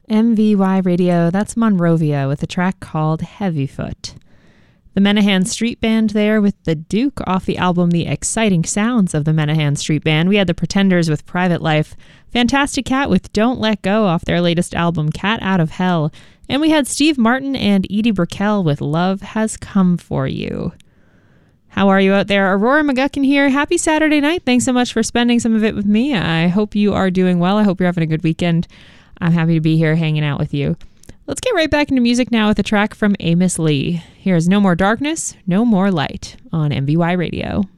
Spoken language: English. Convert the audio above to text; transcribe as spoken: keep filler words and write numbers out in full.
M V Y Radio, that's Monrovia with a track called Heavyfoot. The Menahan Street Band there with The Duke off the album The Exciting Sounds of the Menahan Street Band. We had The Pretenders with Private Life, Fantastic Cat with Don't Let Go off their latest album Cat Out of Hell, and we had Steve Martin and Edie Brickell with Love Has Come For You. How are you out there? Aurora McGuckin here. Happy Saturday night. Thanks so much for spending some of it with me. I hope you are doing well. I hope you're having a good weekend. I'm happy to be here hanging out with you. Let's get right back into music now with a track from Amos Lee. Here's No More Darkness, No More Light on M V Y Radio.